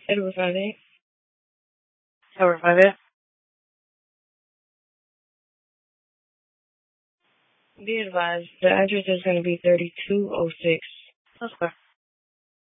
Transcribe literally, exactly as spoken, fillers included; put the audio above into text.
Edward five eight. Edward five eight. Be advised, the address is going to be thirty-two oh six. Okay.